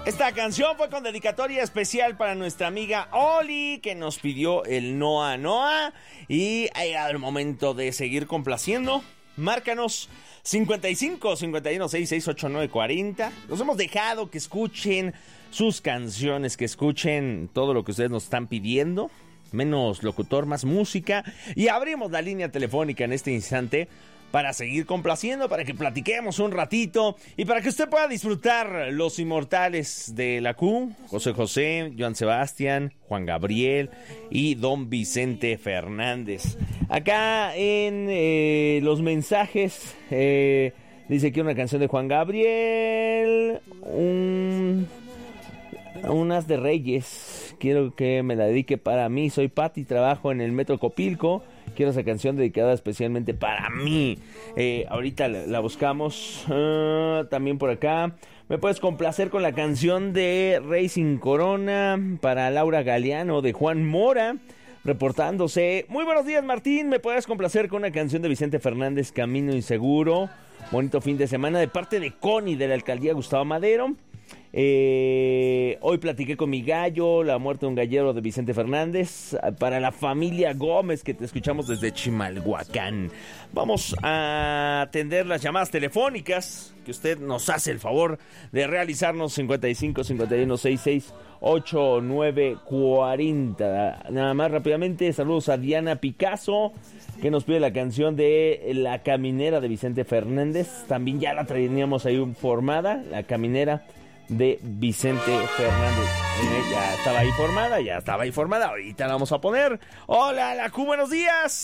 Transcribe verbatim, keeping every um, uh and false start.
Esta canción fue con dedicatoria especial para nuestra amiga Oli, que nos pidió el Noa Noa. Y ha llegado el momento de seguir complaciendo. Márcanos cincuenta y cinco, cincuenta y uno, sesenta y seis, ochenta y nueve, cuarenta. Nos hemos dejado que escuchen sus canciones, que escuchen todo lo que ustedes nos están pidiendo. Menos locutor, más música. Y abrimos la línea telefónica en este instante para seguir complaciendo, para que platiquemos un ratito y para que usted pueda disfrutar los inmortales de la Q, José José, Joan Sebastián, Juan Gabriel y Don Vicente Fernández. Acá en eh, los mensajes eh, dice que una canción de Juan Gabriel, un, unas de Reyes, quiero que me la dedique para mí, soy Pati, trabajo en el Metro Copilco. Quiero esa canción dedicada especialmente para mí. Eh, ahorita la, la buscamos. Uh, también por acá. Me puedes complacer con la canción de Rey sin Corona para Laura Galeano de Juan Mora. Reportándose. Muy buenos días, Martín. Me puedes complacer con una canción de Vicente Fernández, Camino Inseguro. Bonito fin de semana de parte de Connie de la alcaldía Gustavo Madero. Eh, hoy platiqué con mi gallo, la muerte de un gallero de Vicente Fernández. Para la familia Gómez, que te escuchamos desde Chimalhuacán. Vamos a atender las llamadas telefónicas que usted nos hace el favor de realizarnos. Cincuenta y cinco, cincuenta y uno, sesenta y seis, ochenta y nueve, cuarenta. Nada más rápidamente, saludos a Diana Picasso, que nos pide la canción de La Caminera de Vicente Fernández. También ya la teníamos ahí formada, La Caminera de Vicente Fernández. Eh, ya estaba ahí formada, ya estaba ahí formada. Ahorita la vamos a poner. Hola, la Q, buenos días.